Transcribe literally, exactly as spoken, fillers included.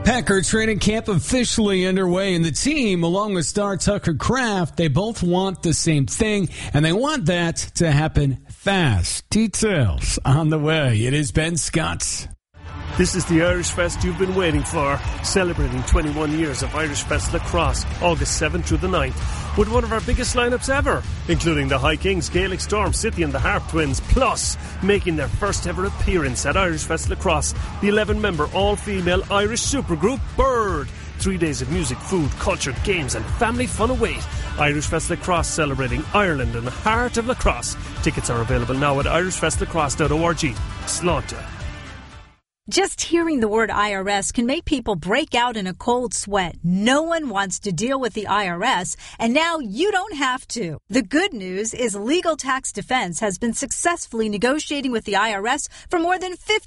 Packer training camp officially underway, and the team, along with star Tucker Kraft, they both want the same thing, and they want that to happen fast. Details on the way. It is Ben Scott. This is the Irish Fest you've been waiting for, celebrating twenty-one years of Irish Fest Lacrosse, August seventh through the ninth, with one of our biggest lineups ever, including the High Kings, Gaelic Storm, City and the Harp Twins, plus making their first ever appearance at Irish Fest Lacrosse, the eleven-member all-female Irish supergroup Bird. Three days of music, food, culture, games and family fun await. Irish Fest Lacrosse, celebrating Ireland and the heart of lacrosse. Tickets are available now at irish fest lacrosse dot org. Slánta. Just hearing the word I R S can make people break out in a cold sweat. No one wants to deal with the I R S, and now you don't have to. The good news is Legal Tax Defense has been successfully negotiating with the I R S for more than fifty